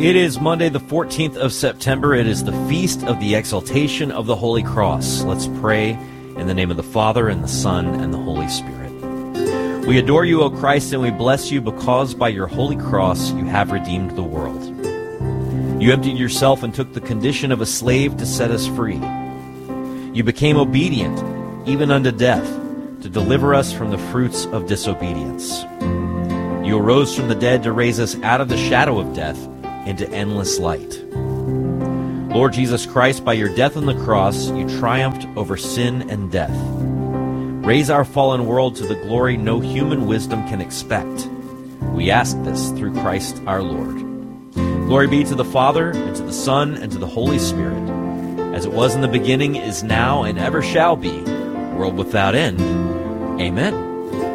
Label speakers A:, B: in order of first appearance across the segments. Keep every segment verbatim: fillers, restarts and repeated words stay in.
A: It is Monday, the fourteenth of September. It is the Feast of the Exaltation of the Holy Cross. Let's pray in the name of the Father, and the Son, and the Holy Spirit. We adore you, O Christ, and we bless you because by your holy cross you have redeemed the world. You emptied yourself and took the condition of a slave to set us free. You became obedient, even unto death, to deliver us from the fruits of disobedience. You arose from the dead to raise us out of the shadow of death into endless light. Lord Jesus Christ, by your death on the cross, you triumphed over sin and death. Raise our fallen world to the glory no human wisdom can expect. We ask this through Christ our Lord. Glory be to the Father, and to the Son, and to the Holy Spirit, as it was in the beginning, is now, and ever shall be, world without end. Amen.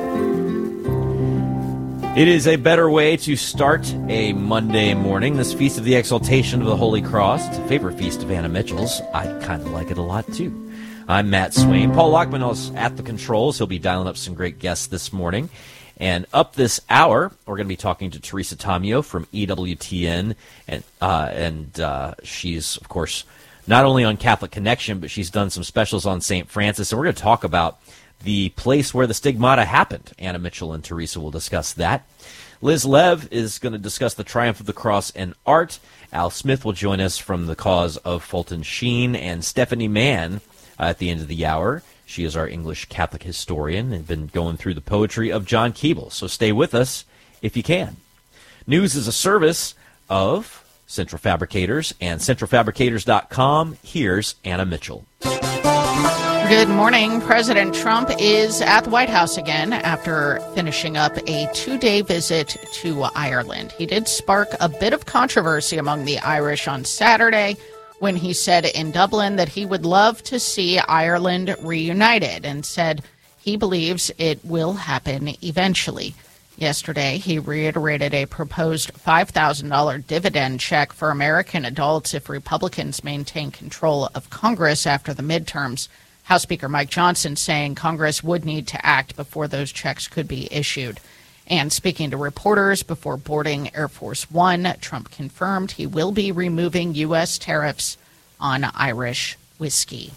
A: It is a better way to start a Monday morning, this Feast of the Exaltation of the Holy Cross. It's a favorite feast of Anna Mitchell's. I kind of like it a lot, too. I'm Matt Swain. Paul Lockman is at the controls. He'll be dialing up some great guests this morning. And up this hour, we're going to be talking to Teresa Tomeo from E W T N. And, uh, and uh, she's, of course, not only on Catholic Connection, but she's done some specials on Saint Francis. And we're going to talk about the place where the stigmata happened. Anna Mitchell and Teresa will discuss that. Liz Lev is going to discuss the triumph of the cross and art. Al Smith will join us from the cause of Fulton Sheen, and Stephanie Mann uh, at the end of the hour. She is our English Catholic historian and been going through the poetry of John Keble. So stay with us if you can. News is a service of Central Fabricators and central fabricators dot com. Here's Anna Mitchell.
B: Good morning. President Trump is at the White House again after finishing up a two-day visit to Ireland. He did spark a bit of controversy among the Irish on Saturday when he said in Dublin that he would love to see Ireland reunited and said he believes it will happen eventually. Yesterday, he reiterated a proposed five thousand dollars dividend check for American adults if Republicans maintain control of Congress after the midterms. House Speaker Mike Johnson saying Congress would need to act before those checks could be issued. And speaking to reporters before boarding Air Force One, Trump confirmed he will be removing U S tariffs on Irish whiskey.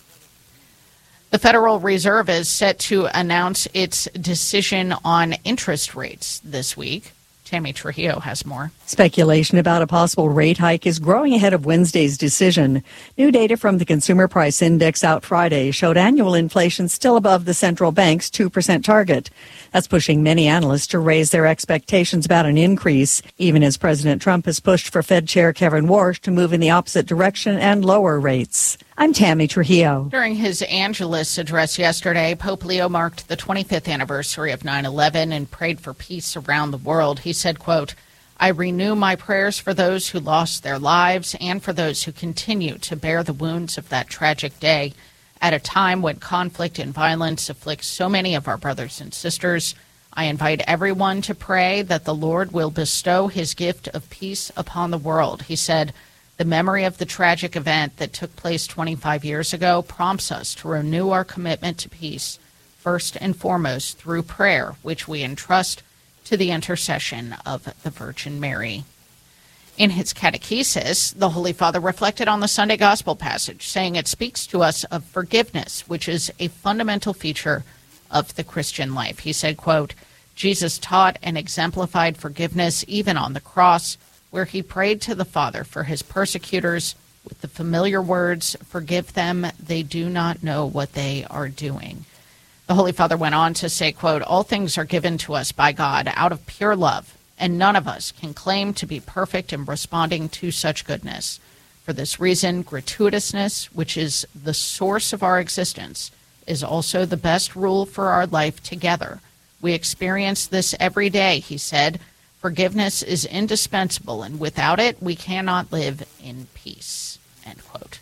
B: The Federal Reserve is set to announce its decision on interest rates this week. Tammy Trujillo has more.
C: Speculation about a possible rate hike is growing ahead of Wednesday's decision. New data from the Consumer Price Index out Friday showed annual inflation still above the central bank's two percent target. That's pushing many analysts to raise their expectations about an increase, even as President Trump has pushed for Fed Chair Kevin Warsh to move in the opposite direction and lower rates. I'm Tammy Trujillo.
B: During his Angelus address yesterday, Pope Leo marked the twenty-fifth anniversary of nine eleven and prayed for peace around the world. He said, quote, "I renew my prayers for those who lost their lives and for those who continue to bear the wounds of that tragic day. At a time when conflict and violence afflict so many of our brothers and sisters, I invite everyone to pray that the Lord will bestow his gift of peace upon the world." He said, "The memory of the tragic event that took place twenty-five years ago prompts us to renew our commitment to peace, first and foremost through prayer, which we entrust to the intercession of the Virgin Mary." In his catechesis, the Holy Father reflected on the Sunday Gospel passage, saying it speaks to us of forgiveness, which is a fundamental feature of the Christian life. He said, quote, "Jesus taught and exemplified forgiveness even on the cross, where he prayed to the Father for his persecutors with the familiar words, 'Forgive them, they do not know what they are doing.'" The Holy Father went on to say, quote, "All things are given to us by God out of pure love, and none of us can claim to be perfect in responding to such goodness. For this reason, gratuitousness, which is the source of our existence, is also the best rule for our life together. We experience this every day," he said. "Forgiveness is indispensable, and without it, we cannot live in peace," end quote.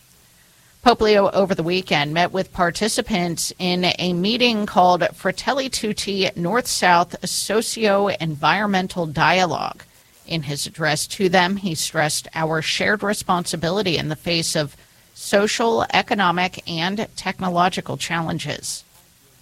B: Pope Leo over the weekend met with participants in a meeting called Fratelli Tutti North-South Socio-Environmental Dialogue. In his address to them, he stressed our shared responsibility in the face of social, economic, and technological challenges.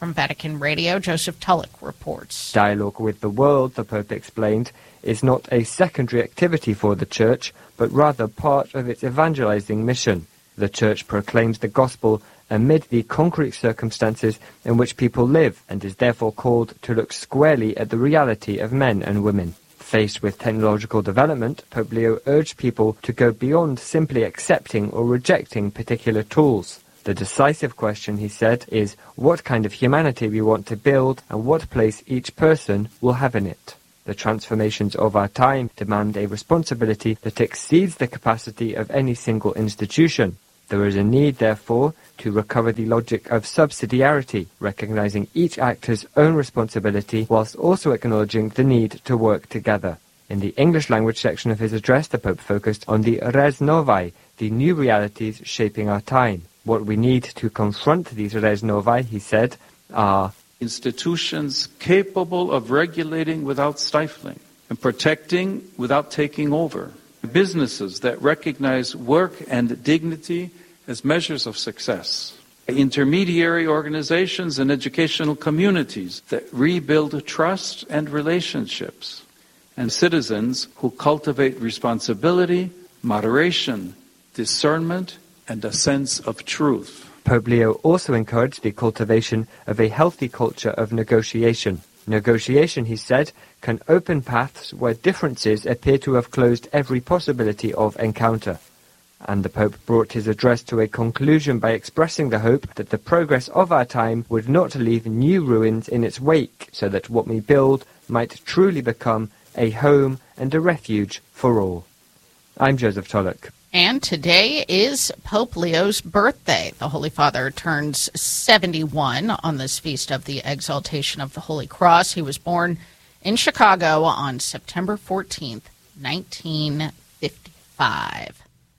B: from Vatican Radio, Joseph Tulloch reports.
D: Dialogue with the world, the Pope explained, is not a secondary activity for the Church, but rather part of its evangelizing mission. The Church proclaims the gospel amid the concrete circumstances in which people live and is therefore called to look squarely at the reality of men and women. Faced with technological development, Pope Leo urged people to go beyond simply accepting or rejecting particular tools. The decisive question, he said, is what kind of humanity we want to build and what place each person will have in it. The transformations of our time demand a responsibility that exceeds the capacity of any single institution. There is a need, therefore, to recover the logic of subsidiarity, recognizing each actor's own responsibility whilst also acknowledging the need to work together. In the English language section of his address, the Pope focused on the res novae, the new realities shaping our time. What we need to confront these res novae, he said, are
E: institutions capable of regulating without stifling and protecting without taking over. Businesses that recognize work and dignity as measures of success. Intermediary organizations and educational communities that rebuild trust and relationships. And citizens who cultivate responsibility, moderation, discernment, and a sense of truth.
D: Pope Leo also encouraged the cultivation of a healthy culture of negotiation. Negotiation, he said, can open paths where differences appear to have closed every possibility of encounter. And the Pope brought his address to a conclusion by expressing the hope that the progress of our time would not leave new ruins in its wake, so that what we build might truly become a home and a refuge for all. I'm Joseph Tulloch.
B: And today is Pope Leo's birthday. The Holy Father turns seventy-one on this feast of the Exaltation of the Holy Cross. He was born in Chicago on September fourteenth, nineteen fifty-five.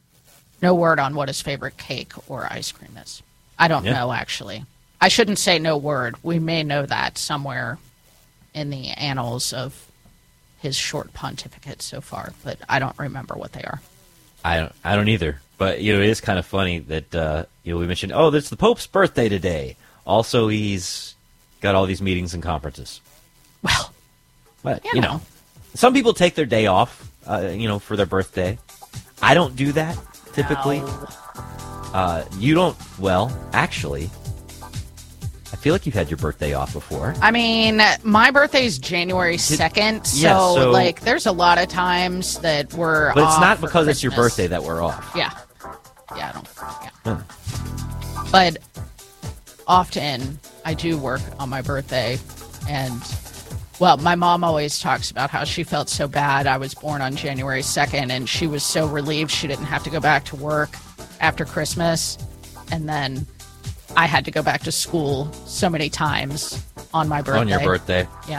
B: No word on what his favorite cake or ice cream is. I don't yeah. know, actually. I shouldn't say no word. We may know that somewhere in the annals of his short pontificate so far, but I don't remember what they are.
A: I don't, I don't either. But, you know, it is kind of funny that, uh, you know, we mentioned, oh, it's the Pope's birthday today. Also, he's got all these meetings and conferences.
B: Well,
A: but,
B: you,
A: you
B: know.
A: know, some people take their day off, uh, you know, for their birthday. I don't do that, typically.
B: No.
A: Uh, you don't, well, actually, I feel like you've had your birthday off before.
B: I mean, my birthday is January second, so,
A: yeah, so
B: like, there's a lot of times that we're
A: But
B: off
A: it's not
B: for
A: because
B: Christmas.
A: It's your birthday that we're off.
B: Yeah. Yeah, I don't, yeah. Hmm. But often I do work on my birthday, and, well, my mom always talks about how she felt so bad. I was born on January second, and she was so relieved she didn't have to go back to work after Christmas, and then I had to go back to school so many times on my birthday.
A: On your birthday?
B: Yeah.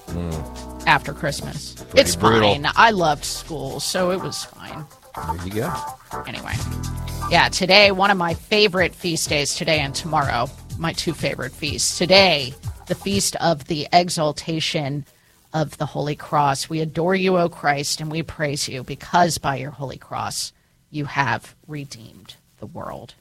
A: Mm.
B: After Christmas.
A: Pretty
B: it's
A: brutal.
B: fine. I loved school, so it was fine.
A: There you go.
B: Anyway. Yeah, today, one of my favorite feast days, today and tomorrow, my two favorite feasts. Today, the feast of the Exaltation of the Holy Cross. We adore you, O Christ, and we praise you because by your Holy Cross you have redeemed the world.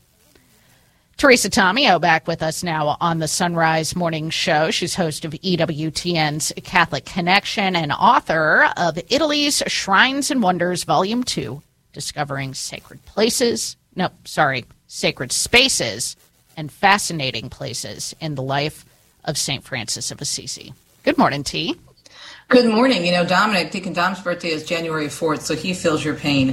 B: Teresa Tomeo back with us now on the Sunrise Morning Show. She's host of E W T N's Catholic Connection and author of Italy's Shrines and Wonders, Volume two, Discovering Sacred Places, no, sorry, Sacred Spaces and Fascinating Places in the Life of Saint Francis of Assisi. Good morning, T.
F: Good morning. You know, Dominic, Deacon Dom's birthday is January fourth, so he feels your pain.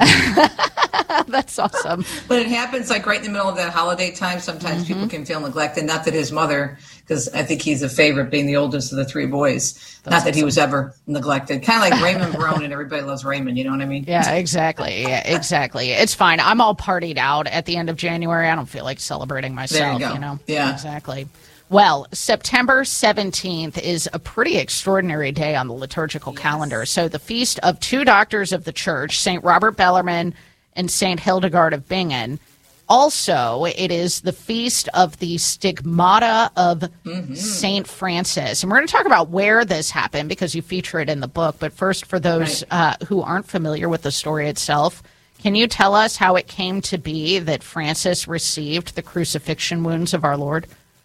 B: That's awesome.
F: But it happens like right in the middle of that holiday time. Sometimes mm-hmm. people can feel neglected. Not that his mother, because I think he's a favorite, being the oldest of the three boys. That's Not that awesome. He was ever neglected. Kind of like Raymond Barone, and everybody loves Raymond. You know what I mean?
B: Yeah, exactly. Yeah, exactly. It's fine. I'm all partied out at the end of January. I don't feel like celebrating myself.
F: There you go.
B: You know?
F: Yeah.
B: Exactly. Well, September seventeenth is a pretty extraordinary day on the liturgical yes. calendar. So the feast of two doctors of the church, Saint Robert Bellarmine and Saint Hildegard of Bingen. Also, it is the feast of the Stigmata of mm-hmm. Saint Francis. And we're going to talk about where this happened because you feature it in the book. But first, for those right. uh, who aren't familiar with the story itself, can you tell us how it came to be that Francis received the crucifixion wounds of our Lord?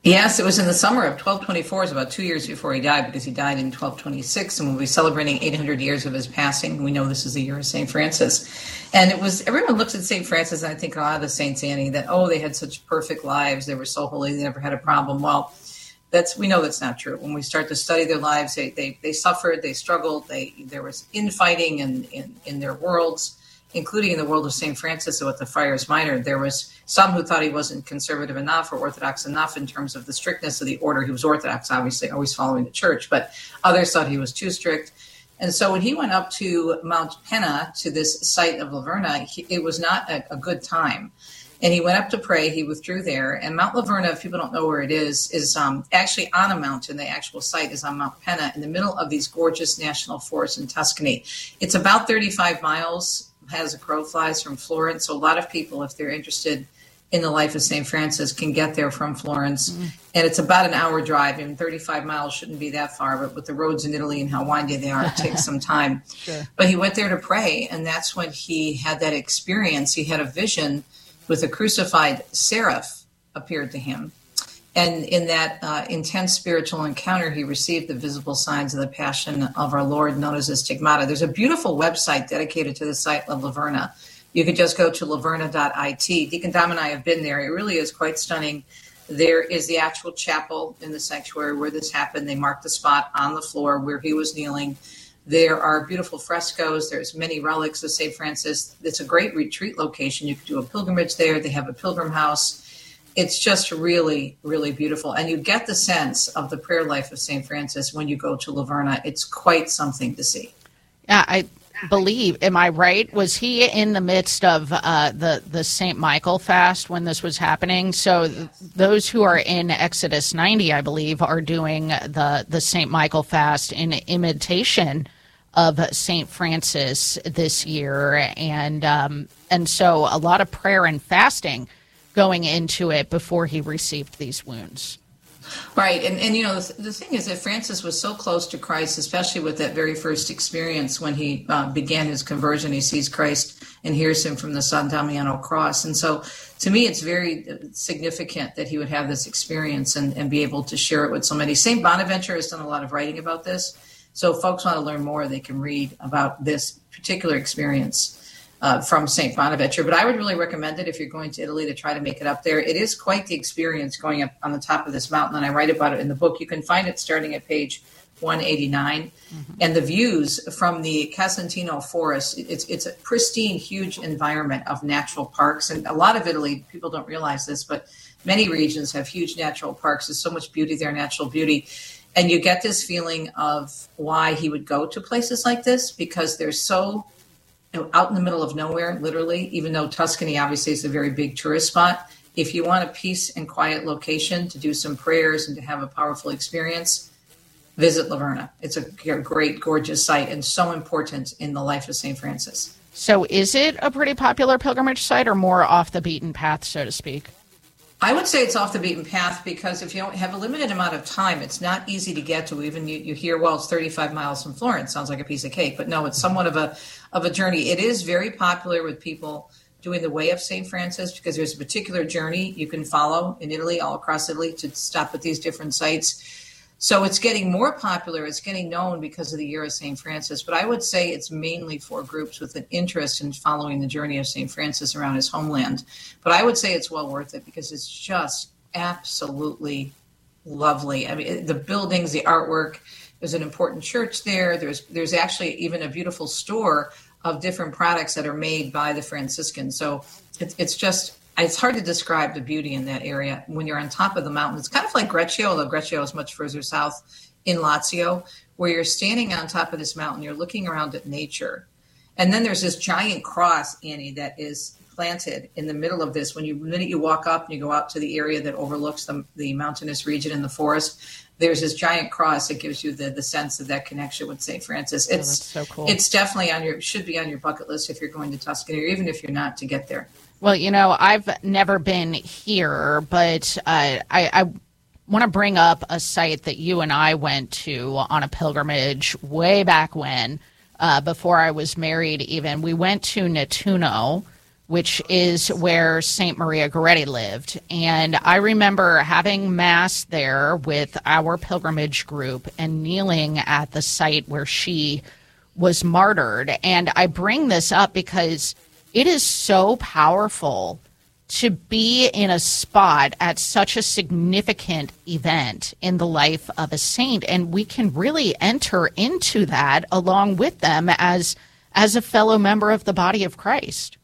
F: Yes, it was in the summer of twelve twenty-four. It was about two years before he died, because he died in twelve twenty-six, and we'll be celebrating eight hundred years of his passing. We know this is the year of Saint Francis. And it was, everyone looks at Saint Francis, and I think a lot of the saints, Annie, that, oh, they had such perfect lives. They were so holy. They never had a problem. Well, that's, we know that's not true. When we start to study their lives, they they, they suffered, they struggled, they there was infighting in, in, in their worlds, including in the world of Saint Francis with the Friars Minor. There was some who thought he wasn't conservative enough or orthodox enough in terms of the strictness of the order. He was orthodox, obviously, always following the church, but others thought he was too strict. And so when he went up to Mount Penna, to this site of Laverna, he, it was not a, a good time. And he went up to pray. He withdrew there. And Mount Laverna, if people don't know where it is, is um, actually on a mountain. The actual site is on Mount Penna in the middle of these gorgeous national forests in Tuscany. It's about thirty-five miles as a crow flies from Florence. So a lot of people, if they're interested in the life of Saint Francis, can get there from Florence. Mm. And it's about an hour drive. I mean, thirty-five miles shouldn't be that far, but with the roads in Italy and how windy they are, it takes some time. Sure. But he went there to pray, and that's when he had that experience. He had a vision with a crucified seraph appeared to him. And in that uh, intense spiritual encounter, he received the visible signs of the passion of our Lord, known as the Stigmata. There's a beautiful website dedicated to the site of Laverna. You could just go to laverna dot I T. Deacon Dom and I have been there. It really is quite stunning. There is the actual chapel in the sanctuary where this happened. They marked the spot on the floor where he was kneeling. There are beautiful frescoes. There's many relics of Saint Francis. It's a great retreat location. You could do a pilgrimage there. They have a pilgrim house. It's just really, really beautiful. And you get the sense of the prayer life of Saint Francis when you go to Laverna. It's quite something to see.
B: Yeah, I believe, am I right? Was he in the midst of uh, the, the Saint Michael fast when this was happening? So th- those who are in Exodus ninety, I believe, are doing the, the Saint Michael fast in imitation of Saint Francis this year. And, um, and so a lot of prayer and fasting going into it before he received these wounds.
F: Right. And, and you know, the, the thing is that Francis was so close to Christ, especially with that very first experience when he uh, began his conversion. He sees Christ and hears him from the San Damiano cross. And so to me, it's very significant that he would have this experience and, and be able to share it with so many. Saint Bonaventure has done a lot of writing about this. So if folks want to learn more, they can read about this particular experience Uh, from Saint Bonaventure. But I would really recommend it if you're going to Italy to try to make it up there. It is quite the experience going up on the top of this mountain, and I write about it in the book. You can find it starting at page one eighty-nine. Mm-hmm. And the views from the Casentino forest, it's, it's a pristine, huge environment of natural parks. And a lot of Italy, people don't realize this, but many regions have huge natural parks. There's so much beauty there, natural beauty. And you get this feeling of why he would go to places like this, because they're so out in the middle of nowhere, literally, even though Tuscany obviously is a very big tourist spot. If you want a peace and quiet location to do some prayers and to have a powerful experience, visit Laverna. It's a great, gorgeous site and so important in the life of Saint Francis.
B: So is it a pretty popular pilgrimage site or more off the beaten path, so to speak?
F: I would say it's off the beaten path because if you don't have a limited amount of time, it's not easy to get to. Even you, you hear, well, it's thirty-five miles from Florence. Sounds like a piece of cake. But no, it's somewhat of a of a journey. It is very popular with people doing the way of Saint Francis because there's a particular journey you can follow in Italy, all across Italy, to stop at these different sites. So it's getting more popular. It's getting known because of the year of Saint Francis. But I would say it's mainly for groups with an interest in following the journey of Saint Francis around his homeland. But I would say it's well worth it because it's just absolutely lovely. I mean, the buildings, the artwork, there's an important church there. There's there's actually even a beautiful store of different products that are made by the Franciscans. So it's it's just... It's hard to describe the beauty in that area when you're on top of the mountain. It's kind of like Greccio, although Greccio is much further south in Lazio, where you're standing on top of this mountain, you're looking around at nature. And then there's this giant cross, Annie, that is planted in the middle of this. When you, the minute you walk up and you go out to the area that overlooks the, the mountainous region in the forest, there's this giant cross that gives you the, the sense of that connection with Saint Francis. It's
B: oh, that's so cool. It's
F: definitely on your, should be on your bucket list if you're going to Tuscany, or even if you're not, to get there.
B: Well, you know, I've never been here, but uh, I, I want to bring up a site that you and I went to on a pilgrimage way back when, uh, before I was married even. We went to Nettuno, which is where Saint Maria Goretti lived. And I remember having Mass there with our pilgrimage group and kneeling at the site where she was martyred. And I bring this up because it is so powerful to be in a spot at such a significant event in the life of a saint. And we can really enter into that along with them as, as a fellow member of the body of Christ.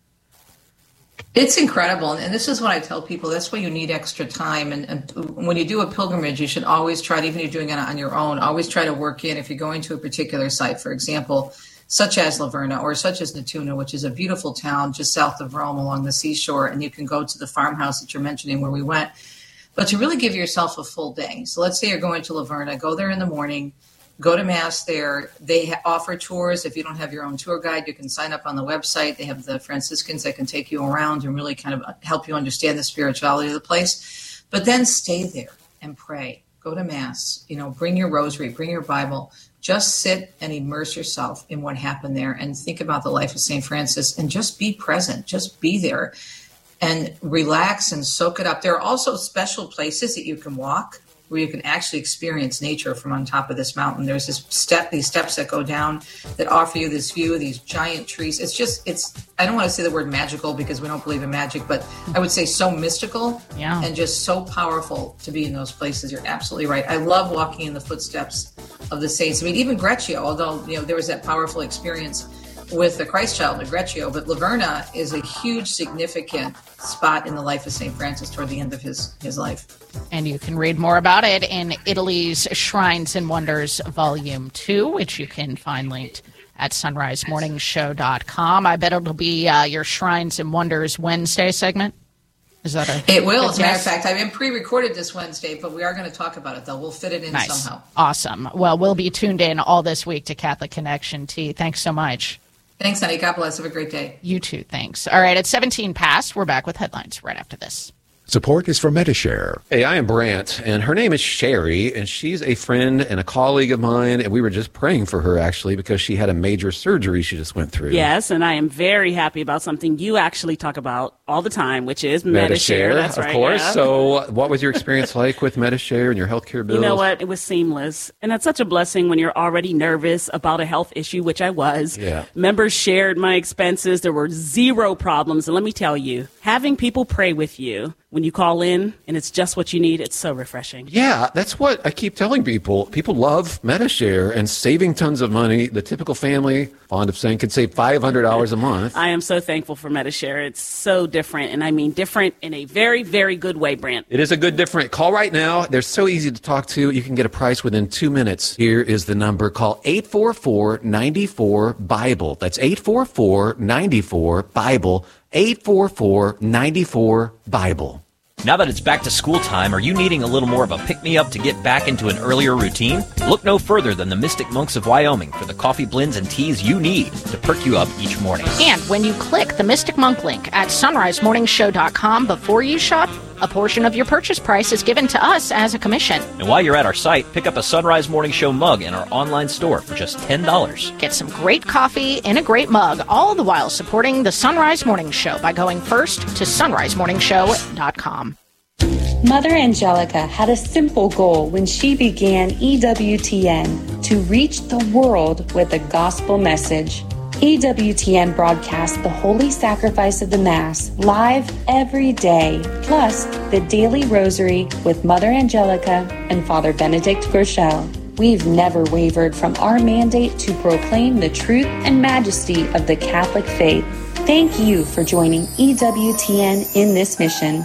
F: It's incredible. And this is what I tell people. That's why you need extra time. And, and when you do a pilgrimage, you should always try to, even if you're doing it on your own, always try to work in, if you're going to a particular site, for example, such as Laverna or such as Nettuno, which is a beautiful town just south of Rome along the seashore. And you can go to the farmhouse that you're mentioning where we went. But to really give yourself a full day. So let's say you're going to Laverna, go there in the morning, go to Mass there. They ha- offer tours. If you don't have your own tour guide, you can sign up on the website. They have the Franciscans that can take you around and really kind of help you understand the spirituality of the place. But then stay there and pray. Go to Mass. You know, bring your rosary, bring your Bible. Just sit and immerse yourself in what happened there and think about the life of Saint Francis and just be present. Just be there and relax and soak it up. There are also special places that you can walk where you can actually experience nature from on top of this mountain. There's this step, these steps that go down that offer you this view of these giant trees. It's just, it's, I don't want to say the word magical because we don't believe in magic, but I would say so mystical
B: yeah.
F: and just so powerful to be in those places. You're absolutely right. I love walking in the footsteps of the saints. I mean, even Greccio, although, you know, there was that powerful experience with the Christ child at Greccio, but Laverna is a huge, significant spot in the life of Saint Francis toward the end of his, his life.
B: And you can read more about it in Italy's Shrines and Wonders Volume two, which you can find linked at sunrise morning show dot com. I bet it'll be uh, your Shrines and Wonders Wednesday segment. Is that a
F: It will, as a matter of
B: guess?
F: fact. I've been pre-recorded this Wednesday, but we are going to talk about it, though. We'll fit it in
B: Nice.
F: somehow.
B: Awesome. Well, we'll be tuned in all this week to Catholic Connection. T. Thanks so much.
F: Thanks, honey. God bless. Have a great day.
B: You too. Thanks. All right. At seventeen past, we're back with headlines right after this.
G: Support is from Medi-Share.
H: Hey, I am Brant, and her name is Sherry, and she's a friend and a colleague of mine, and we were just praying for her, actually, because she had a major surgery she just went through.
I: Yes, and I am very happy about something you actually talk about all the time, which is Medi-Share. That's
H: of
I: right,
H: course.
I: yeah.
H: So what was your experience like with Medi-Share and your healthcare bills?
I: You know what? It was seamless. And that's such a blessing when you're already nervous about a health issue, which I was.
H: Yeah.
I: Members shared my expenses. There were zero problems. And let me tell you, having people pray with you when you call in and it's just what you need, it's so refreshing.
H: Yeah, that's what I keep telling people. People love Medi-Share and saving tons of money. The typical family, fond of saying, could save five hundred dollars a month.
I: I am so thankful for Medi-Share. It's so different, and I mean different in a very, very good way, Brant.
H: It is a good different. Call right now. They're so easy to talk to. You can get a price within two minutes. Here is the number. Call eight four four, nine four, BIBLE. That's eight four four, nine four, BIBLE. eight four four, nine four, BIBLE.
A: Now that it's back to school time, are you needing a little more of a pick-me-up to get back into an earlier routine? Look no further than the Mystic Monks of Wyoming for the coffee blends and teas you need to perk you up each morning.
B: And when you click the Mystic Monk link at sunrise morning show dot com before you shop, a portion of your purchase price is given to us as a commission.
A: And while you're at our site, pick up a Sunrise Morning Show mug in our online store for just ten dollars.
B: Get some great coffee in a great mug, all the while supporting the Sunrise Morning Show by going first to sunrise morning show dot com.
J: Mother Angelica had a simple goal when she began E W T N: to reach the world with a gospel message. E W T N broadcasts the Holy Sacrifice of the Mass live every day, plus the Daily Rosary with Mother Angelica and Father Benedict Groeschel. We've never wavered from our mandate to proclaim the truth and majesty of the Catholic faith. Thank you for joining E W T N in this mission.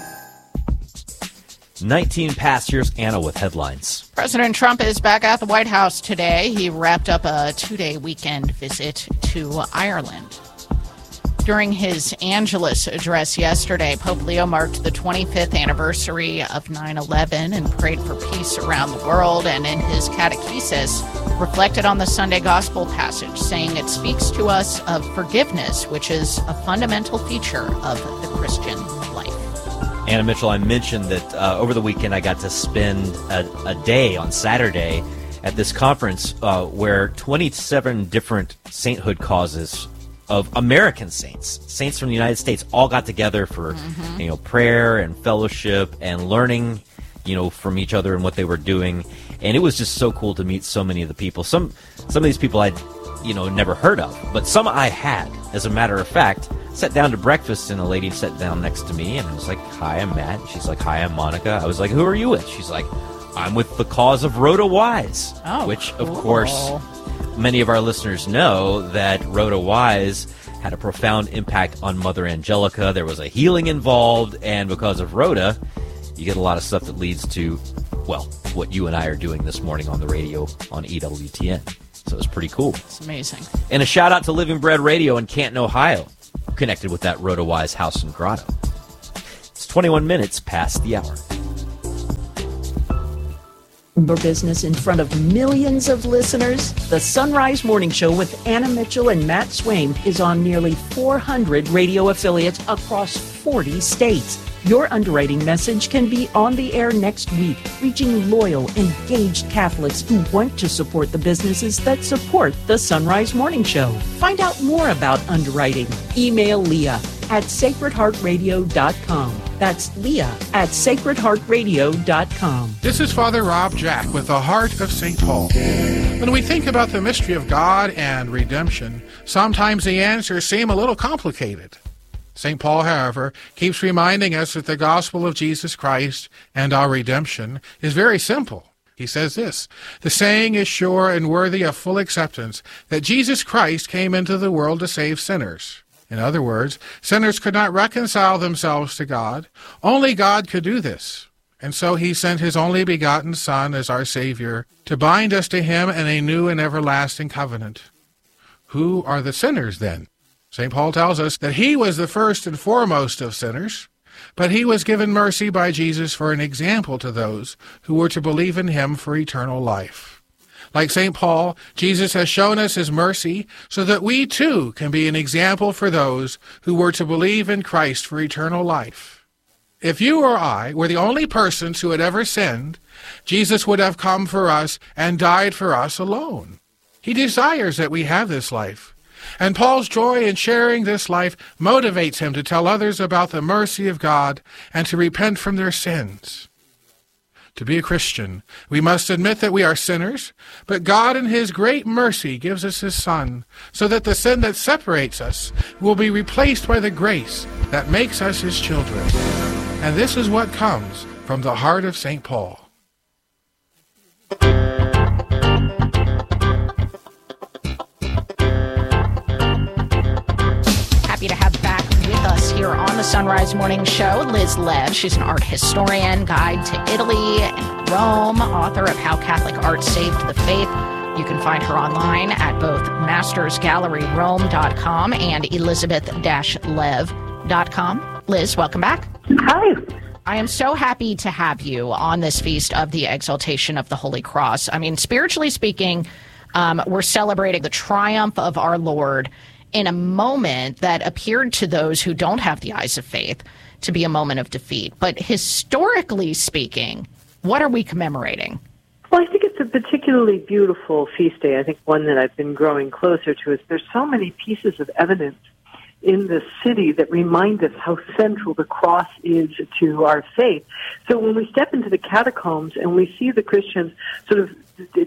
A: nineteen past, here's Anna with headlines.
B: President Trump is back at the White House today. He wrapped up a two-day weekend visit to Ireland. During his Angelus address yesterday, Pope Leo marked the twenty-fifth anniversary of nine eleven and prayed for peace around the world, and in his catechesis reflected on the Sunday Gospel passage, saying it speaks to us of forgiveness, which is a fundamental feature of the Christian life.
A: Anna Mitchell, I mentioned that uh, over the weekend I got to spend a, a day on Saturday at this conference uh, where twenty-seven different sainthood causes of American saints. Saints from the United States all got together for, mm-hmm. you know, prayer and fellowship and learning, you know, from each other and what they were doing. And it was just so cool to meet so many of the people. Some some of these people I'd, you know, never heard of, but some I had. As a matter of fact, sat down to breakfast and a lady sat down next to me and I was like, "Hi, I'm Matt." She's like, "Hi, I'm Monica." I was like, "Who are you with?" She's like, "I'm with the Cause of Rhoda Wise."
B: Oh,
A: which,
B: cool.
A: of course, many of our listeners know that Rhoda Wise had a profound impact on Mother Angelica. There was a healing involved, and because of Rhoda, you get a lot of stuff that leads to, well, what you and I are doing this morning on the radio on E W T N. So it's pretty cool.
B: It's amazing.
A: And a shout out to Living Bread Radio in Canton, Ohio, connected with that Rhoda Wise house and grotto. It's twenty-one minutes past the hour.
K: Your business in front of millions of listeners? The Sunrise Morning Show with Anna Mitchell and Matt Swain is on nearly four hundred radio affiliates across forty states. Your underwriting message can be on the air next week, reaching loyal, engaged Catholics who want to support the businesses that support the Sunrise Morning Show. Find out more about underwriting. Email Leah at sacred heart radio dot com. That's Leah at sacred heart radio dot com.
L: This is Father Rob Jack with the Heart of Saint Paul. When we think about the mystery of God and redemption, sometimes the answers seem a little complicated. Saint Paul, however, keeps reminding us that the gospel of Jesus Christ and our redemption is very simple. He says this, "The saying is sure and worthy of full acceptance that Jesus Christ came into the world to save sinners." In other words, sinners could not reconcile themselves to God. Only God could do this. And so he sent his only begotten Son as our Savior to bind us to him in a new and everlasting covenant. Who are the sinners then? Saint Paul tells us that he was the first and foremost of sinners, but he was given mercy by Jesus for an example to those who were to believe in him for eternal life. Like Saint Paul, Jesus has shown us his mercy so that we too can be an example for those who were to believe in Christ for eternal life. If you or I were the only persons who had ever sinned, Jesus would have come for us and died for us alone. He desires that we have this life. And Paul's joy in sharing this life motivates him to tell others about the mercy of God and to repent from their sins. To be a Christian, we must admit that we are sinners, but God in his great mercy gives us his Son, so that the sin that separates us will be replaced by the grace that makes us his children. And this is what comes from the heart of Saint Paul.
B: Happy to have back with us here on the Sunrise Morning Show, Liz Lev. She's an art historian, guide to Italy and Rome, author of How Catholic Art Saved the Faith. You can find her online at both masters gallery rome dot com and elizabeth dash lev dot com. Liz, welcome back.
M: Hi.
B: I am so happy to have you on this feast of the Exaltation of the Holy Cross. I mean, spiritually speaking, um, we're celebrating the triumph of our Lord in a moment that appeared to those who don't have the eyes of faith to be a moment of defeat. But historically speaking, what are we commemorating?
M: Well, I think it's a particularly beautiful feast day. I think one that I've been growing closer to is there's so many pieces of evidence in the city that remind us how central the cross is to our faith. So when we step into the catacombs and we see the Christians sort of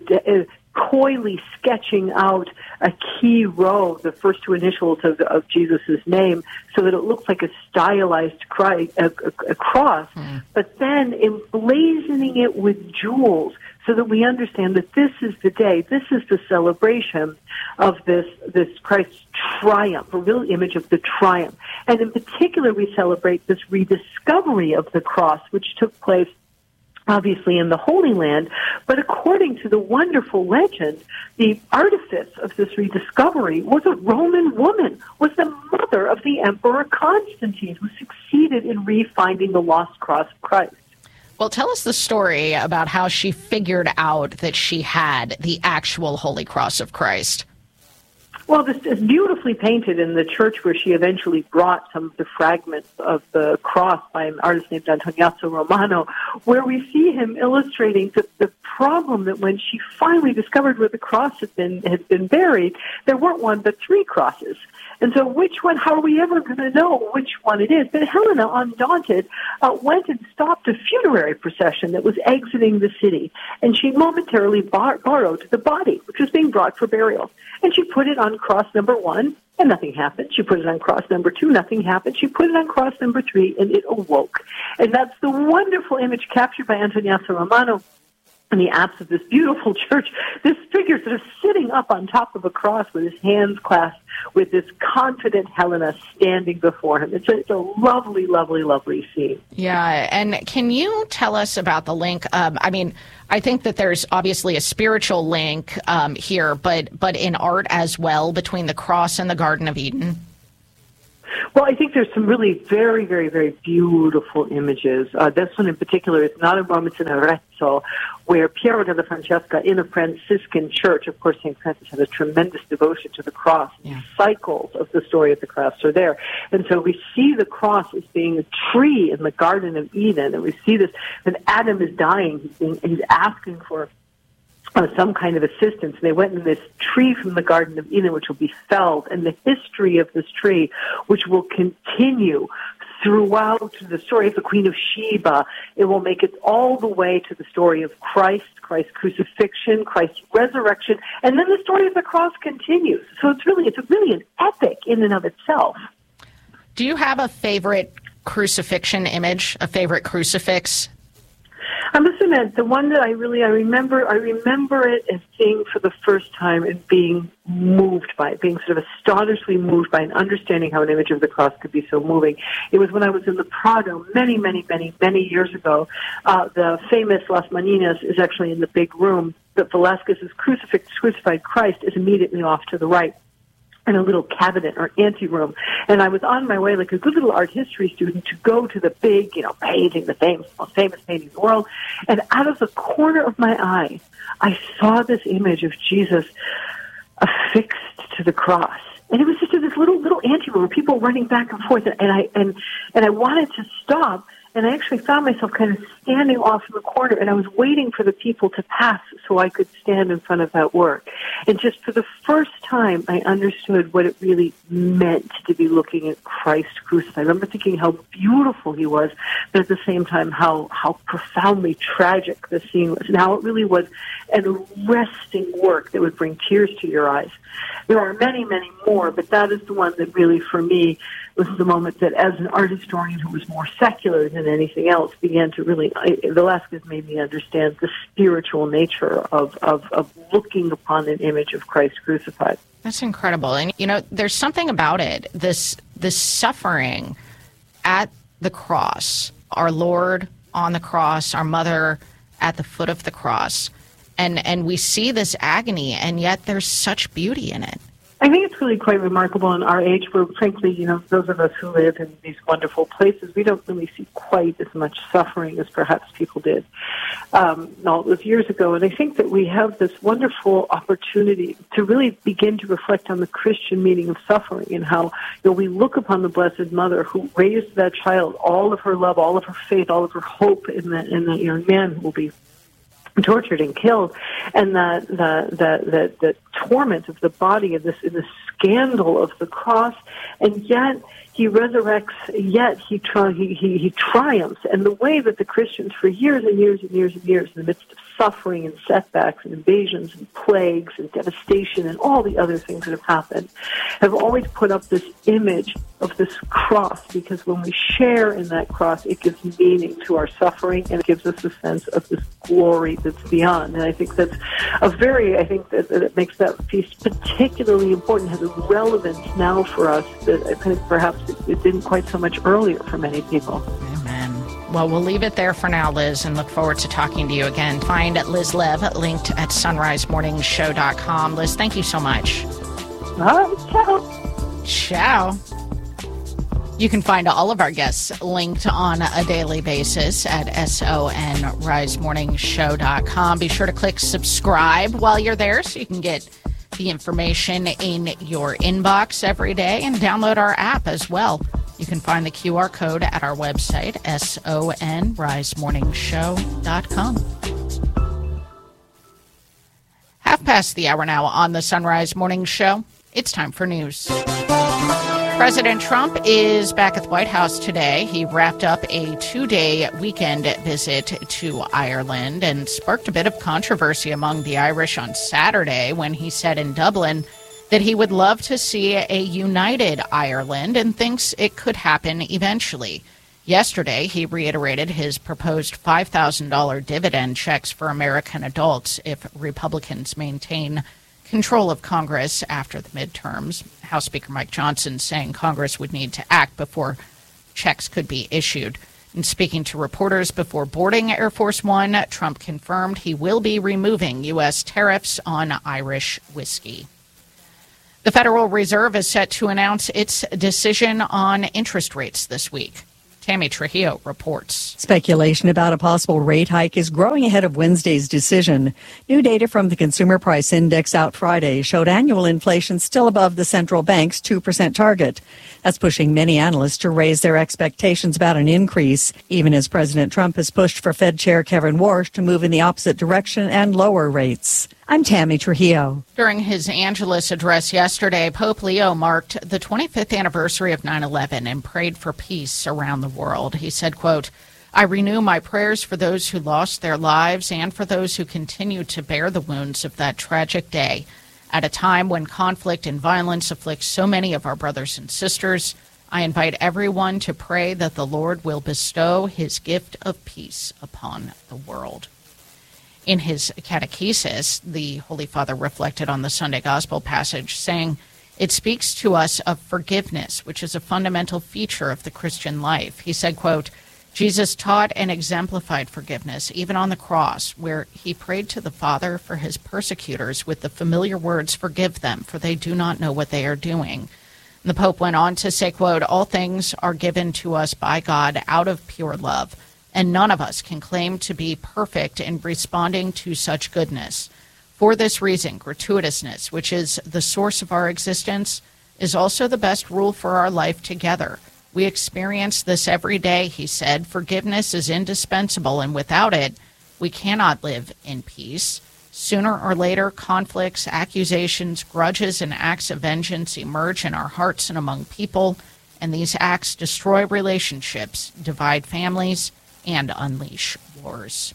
M: coyly sketching out a key row, the first two initials of, of Jesus' name, so that it looks like a stylized cry, a, a, a cross, mm. but then emblazoning it with jewels so that we understand that this is the day, this is the celebration of this, this Christ's triumph, a real image of the triumph. And in particular, we celebrate this rediscovery of the cross, which took place obviously in the Holy Land, but according to the wonderful legend, the artifice of this rediscovery was a Roman woman, was the mother of the Emperor Constantine, who succeeded in refinding the lost cross of Christ.
B: Well, tell us the story about how she figured out that she had the actual Holy Cross of Christ.
M: Well, this is beautifully painted in the church where she eventually brought some of the fragments of the cross by an artist named Antoniazzo Romano, where we see him illustrating the, the problem that when she finally discovered where the cross had been had been buried, there weren't one but three crosses. And so which one, how are we ever going to know which one it is? But Helena, undaunted, uh, went and stopped a funerary procession that was exiting the city. And she momentarily bar- borrowed the body, which was being brought for burial. And she put it on cross number one, and nothing happened. She put it on cross number two, nothing happened. She put it on cross number three, and it awoke. And that's the wonderful image captured by Antoniazzo Romano in the apse of this beautiful church, this figure sort of sitting up on top of a cross with his hands clasped, with this confident Helena standing before him. It's a, it's a lovely, lovely, lovely scene.
B: Yeah, and can you tell us about the link? Um, I mean, I think that there's obviously a spiritual link um, here, but but in art as well, between the cross and the Garden of Eden.
M: Well, I think there's some really very, very, very beautiful images. Uh, this one in particular is not a moment in Arezzo, where Piero della Francesca, in a Franciscan church, of course, Saint Francis had a tremendous devotion to the cross. Yeah. Cycles of the story of the cross are there. And so we see the cross as being a tree in the Garden of Eden, and we see this, when Adam is dying, he's, being, he's asking for Uh, some kind of assistance. They went in this tree from the Garden of Eden, which will be felled, and the history of this tree, which will continue throughout the story of the Queen of Sheba. It will make it all the way to the story of Christ, Christ's crucifixion, Christ's resurrection, and then the story of the cross continues. So it's really, it's really an epic in and of itself.
B: Do you have a favorite crucifixion image, a favorite crucifix?
M: I must admit, the one that I really, I remember, I remember it as seeing for the first time and being moved by it, being sort of astonishingly moved by and understanding how an image of the cross could be so moving. It was when I was in the Prado many, many, many, many years ago. Uh, the famous Las Maninas is actually in the big room, but Velázquez's crucifix, crucified Christ is immediately off to the right, in a little cabinet or anteroom. And I was on my way, like a good little art history student, to go to the big, you know, painting, the famous, most famous painting in the world. And out of the corner of my eye, I saw this image of Jesus affixed to the cross. And it was just in this little, little anteroom, people running back and forth. And I, and, and I wanted to stop. And I actually found myself kind of standing off in the corner, and I was waiting for the people to pass so I could stand in front of that work. And just for the first time, I understood what it really meant to be looking at Christ crucified. I remember thinking how beautiful he was, but at the same time how, how profoundly tragic the scene was, and how it really was an arresting work that would bring tears to your eyes. There are many, many more, but that is the one that really, for me, was the moment that, as an art historian who was more secular than anything else, began to really, I, Velázquez made me understand the spiritual nature of, of, of looking upon an image of Christ crucified.
B: That's incredible. And, you know, there's something about it, this, this suffering at the cross, our Lord on the cross, our mother at the foot of the cross, and, and we see this agony, and yet there's such beauty in it.
M: I think it's really quite remarkable in our age where, frankly, you know, those of us who live in these wonderful places, we don't really see quite as much suffering as perhaps people did. Um, no, it was years ago, and I think that we have this wonderful opportunity to really begin to reflect on the Christian meaning of suffering and how, you know, we look upon the Blessed Mother who raised that child, all of her love, all of her faith, all of her hope in that, in that young man who will be tortured and killed, and that the the the, the torment of the body of this in the scandal of the cross, and yet he resurrects, yet he, tri- he, he, he triumphs. And the way that the Christians for years and years and years and years, in the midst of suffering and setbacks and invasions and plagues and devastation and all the other things that have happened, have always put up this image of this cross, because when we share in that cross, it gives meaning to our suffering, and it gives us a sense of this glory that's beyond. And I think that's a very, I think that, that it makes that feast particularly important, has a relevance now for us that I think perhaps it, it didn't quite so much earlier for many people.
B: Amen. Well, we'll leave it there for now, Liz, and look forward to talking to you again. Find Liz Lev linked at sunrise morning show dot com. Liz, thank you so much.
M: All right, ciao.
B: Ciao. You can find all of our guests linked on a daily basis at sunrise morning show dot com. Be sure to click subscribe while you're there so you can get the information in your inbox every day, and download our app as well. You can find the Q R code at our website, sunrise morning show dot com. Half past the hour now on the Sunrise Morning Show. It's time for news. President Trump is back at the White House today. He wrapped up a two-day weekend visit to Ireland and sparked a bit of controversy among the Irish on Saturday when he said in Dublin that he would love to see a united Ireland and thinks it could happen eventually. Yesterday, he reiterated his proposed five thousand dollars dividend checks for American adults if Republicans maintain control of Congress after the midterms. House Speaker Mike Johnson saying Congress would need to act before checks could be issued. And speaking to reporters before boarding Air Force One, Trump confirmed he will be removing U S tariffs on Irish whiskey. The Federal Reserve is set to announce its decision on interest rates this week. Tammy Trujillo reports.
C: Speculation about a possible rate hike is growing ahead of Wednesday's decision. New data from the Consumer Price Index out Friday showed annual inflation still above the central bank's two percent target. That's pushing many analysts to raise their expectations about an increase, even as President Trump has pushed for Fed Chair Kevin Warsh to move in the opposite direction and lower rates. I'm Tammy Trujillo.
B: During his Angelus address yesterday, Pope Leo marked the twenty-fifth anniversary of nine eleven and prayed for peace around the world. He said, quote, "I renew my prayers for those who lost their lives and for those who continue to bear the wounds of that tragic day. At a time when conflict and violence afflict so many of our brothers and sisters, I invite everyone to pray that the Lord will bestow his gift of peace upon the world." In his catechesis, the Holy Father reflected on the Sunday Gospel passage, saying, "It speaks to us of forgiveness, which is a fundamental feature of the Christian life." He said, quote, "Jesus taught and exemplified forgiveness, even on the cross, where he prayed to the Father for his persecutors with the familiar words, 'Forgive them, for they do not know what they are doing.'" And the Pope went on to say, quote, "All things are given to us by God out of pure love, and none of us can claim to be perfect in responding to such goodness. For this reason, gratuitousness, which is the source of our existence, is also the best rule for our life together. We experience this every day," he said. "Forgiveness is indispensable, and without it, we cannot live in peace. Sooner or later, conflicts, accusations, grudges, and acts of vengeance emerge in our hearts and among people, and these acts destroy relationships, divide families, and unleash wars."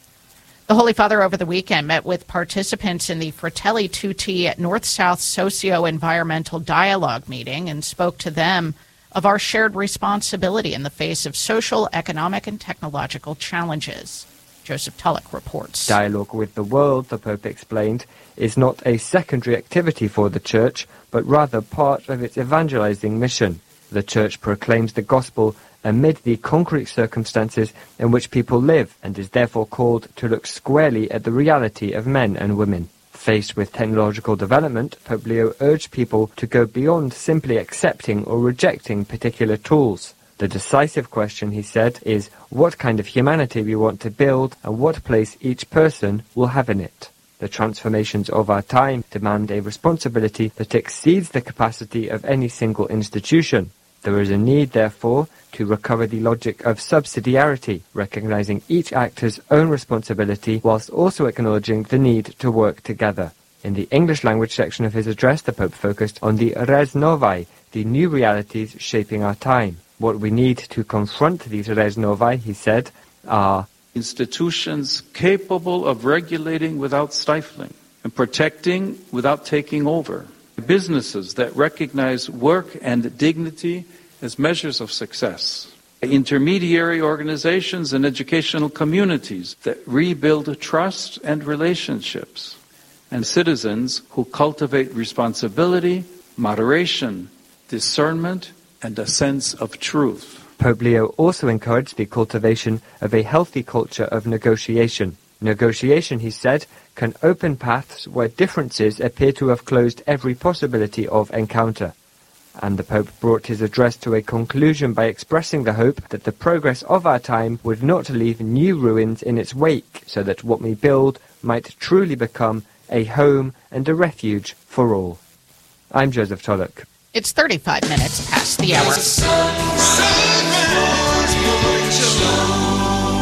B: The Holy Father over the weekend met with participants in the Fratelli Tutti North-South Socio-Environmental Dialogue meeting and spoke to them of our shared responsibility in the face of social, economic, and technological challenges. Joseph Tulloch reports.
D: Dialogue with the world, the Pope explained, is not a secondary activity for the Church, but rather part of its evangelizing mission. The Church proclaims the gospel amid the concrete circumstances in which people live and is therefore called to look squarely at the reality of men and women. Faced with technological development, Pope Leo urged people to go beyond simply accepting or rejecting particular tools. The decisive question, he said, is what kind of humanity we want to build and what place each person will have in it. The transformations of our time demand a responsibility that exceeds the capacity of any single institution. There is a need, therefore, to recover the logic of subsidiarity, recognizing each actor's own responsibility whilst also acknowledging the need to work together. In the English language section of his address, the Pope focused on the res novae, the new realities shaping our time. What we need to confront these res novae, he said, are
E: institutions capable of regulating without stifling and protecting without taking over. Businesses that recognize work and dignity as measures of success. Intermediary organizations and educational communities that rebuild trust and relationships. And citizens who cultivate responsibility, moderation, discernment, and a sense of truth.
D: Pope Leo also encouraged the cultivation of a healthy culture of negotiation. Negotiation, he said, can open paths where differences appear to have closed every possibility of encounter. And the Pope brought his address to a conclusion by expressing the hope that the progress of our time would not leave new ruins in its wake, so that what we build might truly become a home and a refuge for all. I'm Joseph Tulloch.
B: It's thirty-five minutes past the hour.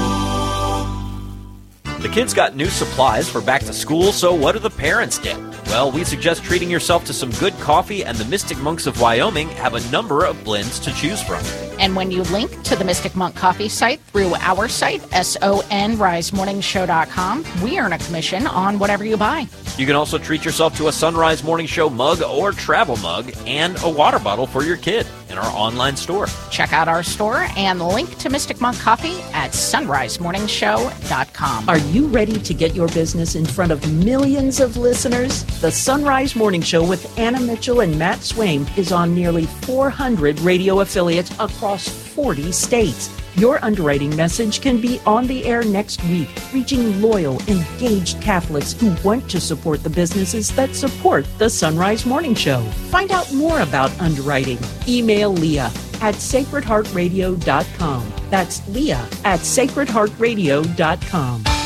A: The kids got new supplies for back to school, so what do the parents get? Well, Well, we suggest treating yourself to some good coffee, and the Mystic Monks of Wyoming have a number of blends to choose from.
B: And when you link to the Mystic Monk Coffee site through our site, S O N rise morning show dot com, we earn a commission on whatever you buy.
A: You can also treat yourself to a Sunrise Morning Show mug or travel mug and a water bottle for your kid in our online store.
B: Check out our store and link to Mystic Monk Coffee at sunrise morning show dot com.
K: Are you ready to get your business in front of millions of listeners? The Sunrise Morning Show with Anna Mitchell and Matt Swaim is on nearly four hundred radio affiliates across forty states. Your underwriting message can be on the air next week, reaching loyal, engaged Catholics who want to support the businesses that support the Sunrise Morning Show. Find out more about underwriting. Email Leah at sacred heart radio dot com. That's Leah at sacred heart radio dot com.